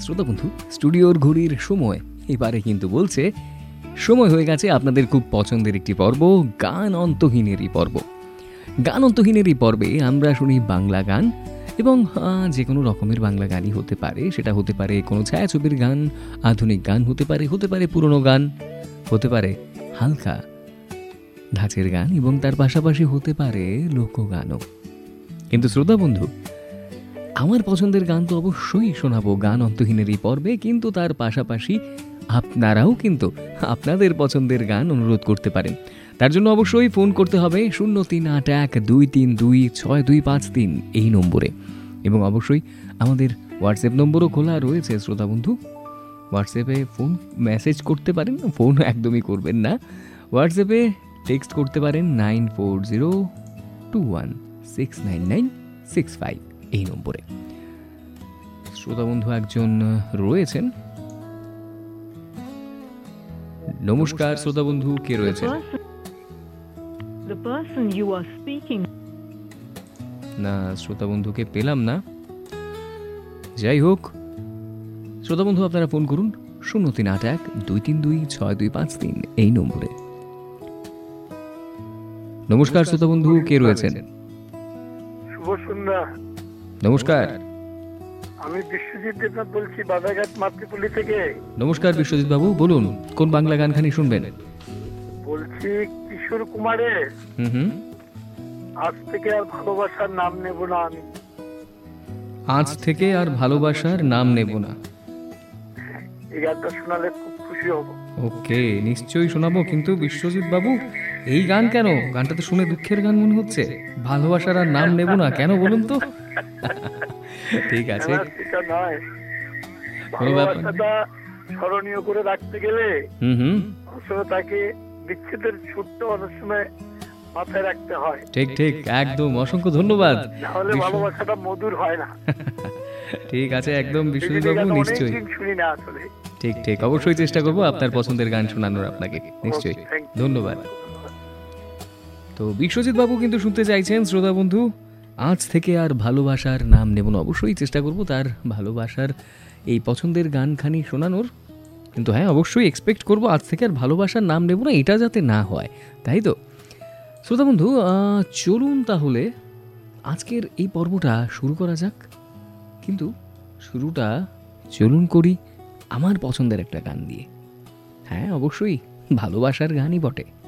শ্রোতা বন্ধু, স্টুডিওর ঘড়ির সময় এবারে কিন্তু বলছে সময় হয়ে গেছে আপনাদের খুব পছন্দের একটি পর্ব, গান অন্তহীনেরই পর্ব। গান অন্তহীনেরই পর্বে আমরা শুনি বাংলা গান, এবং যে কোনো রকমের বাংলা গানই হতে পারে। সেটা হতে পারে কোনো ছায়াছবির গান, আধুনিক গান হতে পারে পুরনো গান, হতে পারে হালকা ধাঁচের গান, এবং তার পাশাপাশি হতে পারে লোকগানও। কিন্তু শ্রোতা বন্ধু, আমার পছন্দের গান তো অবশ্যই শোনাবো গান অন্তহীনের এই পর্বে, কিন্তু তার পাশাপাশি আপনারাও কিন্তু আপনাদের পছন্দের গান অনুরোধ করতে পারেন। তার জন্য অবশ্যই ফোন করতে হবে 0381232625 এই নম্বরে, এবং অবশ্যই আমাদের হোয়াটসঅ্যাপ নম্বরও খোলা রয়েছে শ্রোতা বন্ধু। হোয়াটসঅ্যাপে ফোন মেসেজ করতে পারেন, ফোন একদমই করবেন না। হোয়াটসঅ্যাপে টেক্সট করতে পারেন 9402169965 এই নম্বরে। শ্রোতা বন্ধু একজন রয়েছেন। নমস্কার শ্রোতা বন্ধু, কে রয়েছেন? না, শ্রোতা বন্ধুকে পেলাম না। যাই হোক, শ্রোতা বন্ধু আপনারা ফোন করুন 0381232625 এই নম্বরে। নমস্কার শ্রোতা বন্ধু, কে রয়েছেন? শুভ সন্ধ্যা। নমস্কার, আমি বিশ্বজিৎ দেবনাথ বলছি, বাধাঘাট মাতৃপল্লী থেকে। নমস্কার বিশ্বজিৎ বাবু, বলুন কোন বাংলা গানখানি শুনবেন? বলছি কিশোর কুমারের আজ থেকে আর ভালোবাসার নাম নেব না আমি। আজ থেকে আর ভালোবাসার নাম নেব না। এই গানটা শোনালে খুব খুশি হব। ওকে, নিশ্চয়ই শোনাবো। কিন্তু বিশ্বজিৎ বাবু, এই গান কেন? গানটা তো শুনে দুঃখের গান মনে হচ্ছে। ভালোবাসার আর নাম নেব না কেন বলুন তো? ঠিক আছে, ভালোবাসাটা স্মরণীয় করে রাখতে গেলে আসলে তাকে বিচ্ছেদের ছোট্ট অনেক সময় মাথায় রাখতে হয়। ঠিক ঠিক, একদম। অসংখ্য ধন্যবাদ। নাহলে ভালোবাসাটা মধুর হয় না। ঠিক আছে, একদম বিশ্বজিৎ বাবু, নিশ্চয়ই শুনি না আসলে। ঠিক ঠিক, অবশ্যই চেষ্টা করবো আপনার পছন্দের গান শোনানোর আপনাকে, নিশ্চয়ই। ধন্যবাদ। তো বিশ্বজিৎ বাবু কিন্তু শুনতে চাইছেন শ্রোতা বন্ধু, আজ থেকে আর ভালোবাসার নাম নেব না। অবশ্যই চেষ্টা করব তার ভালোবাসার এই পছন্দের গানখানি শোনানোর, কিন্তু হ্যাঁ, অবশ্যই এক্সপেক্ট করব আজ থেকে আর ভালোবাসার নাম নেব না এটা যাতে না হয়, তাই তো? শ্রোতা বন্ধু, চলুন তাহলে আজকের এই পর্বটা শুরু করা যাক। কিন্তু শুরুটা চলুন করি আমার পছন্দের একটা গান দিয়ে। হ্যাঁ, অবশ্যই ভালোবাসার গানই বটে।